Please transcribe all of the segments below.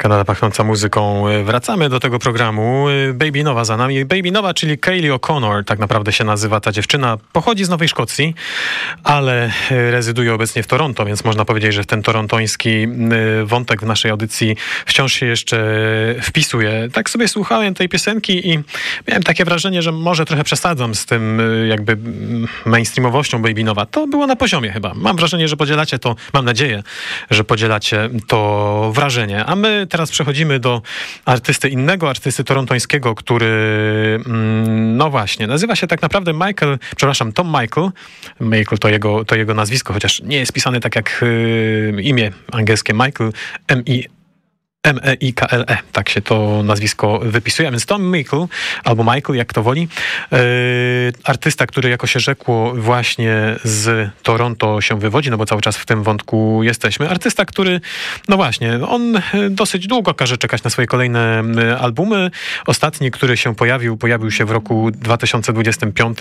Kanada pachnąca muzyką. Wracamy do tego programu. Baby Nova za nami. Baby Nova, czyli Kaylee O'Connor, tak naprawdę się nazywa ta dziewczyna. Pochodzi z Nowej Szkocji, ale rezyduje obecnie w Toronto, więc można powiedzieć, że w ten torontoński wątek w naszej audycji wciąż się jeszcze wpisuje. Tak sobie słuchałem tej piosenki i miałem takie wrażenie, że może trochę przesadzam z tym jakby mainstreamowością Baby Nova. To było na poziomie chyba. Mam wrażenie, że podzielacie to, mam nadzieję, że podzielacie to wrażenie. A my teraz przechodzimy do innego artysty torontońskiego, który, no właśnie, nazywa się tak naprawdę Tom Michael. Michael to jego nazwisko, chociaż nie jest pisane tak jak imię angielskie Michael, M-E-I-K-L-E, tak się to nazwisko wypisuje, więc Tom Michael, albo Michael, jak to woli, artysta, który, jako się rzekło, właśnie z Toronto się wywodzi, no bo cały czas w tym wątku jesteśmy. Artysta, który, no właśnie, on dosyć długo każe czekać na swoje kolejne albumy. Ostatni, który się pojawił się w roku 2025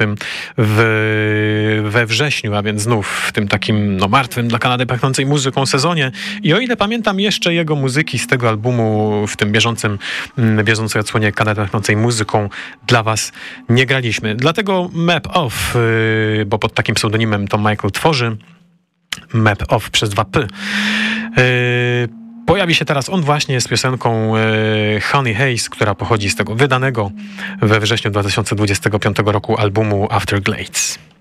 we wrześniu, a więc znów w tym takim, no, martwym dla Kanady pachnącej muzyką sezonie. I o ile pamiętam jeszcze jego muzyki z tego albumu w tym bieżącej odsłonie Kanady pachnącej muzyką dla was nie graliśmy. Dlatego Map Off, bo pod takim pseudonimem Tom Michael tworzy, Map Off przez 2P. Pojawi się teraz on właśnie z piosenką Honey Haze, która pochodzi z tego wydanego we wrześniu 2025 roku albumu Afterglades.